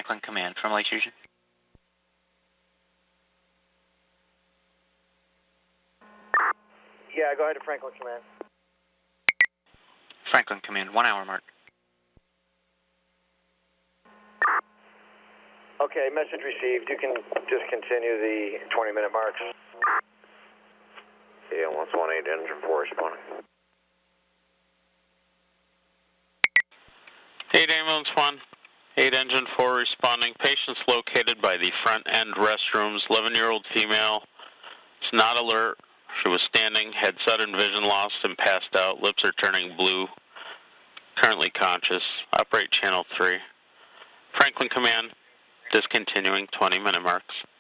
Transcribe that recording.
Franklin Command from Lake Fusion. Yeah, go ahead to Franklin Command. Franklin Command, 1 hour mark. Okay, message received. You can just continue the 20-minute marks. Yeah, 118 engine 4 responding. 8 ambulance 1, 8 engine 4 responding. Patient's located by the front end restrooms. 11-year-old female. It's not alert. She was standing, had sudden vision loss and passed out. Lips are turning blue. Currently conscious. Operate channel 3. Franklin Command, discontinuing 20-minute marks.